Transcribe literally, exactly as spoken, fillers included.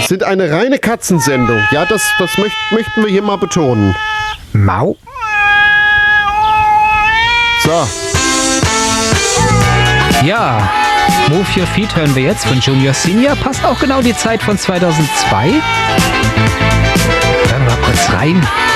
sind eine reine Katzensendung. Ja, das, das möcht, möchten wir hier mal betonen. Mau. So. Ja, Move Your Feet hören wir jetzt von Junior Senior. Passt auch genau die Zeit von zweitausendzwei. Hören wir mal kurz rein.